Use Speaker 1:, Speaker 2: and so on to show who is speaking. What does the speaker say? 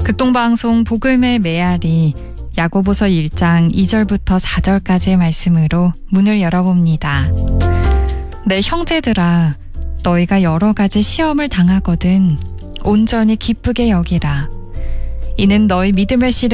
Speaker 1: 극동방송 복음의 메아리 야고보서 1장 2절부터 4절까지의 말씀으로 문을 열어봅니다. 내 형제들아, 너희가 여러 가지 시험을 당하거든 온전히 기쁘게 여기라. 이는 너희 믿음의 시련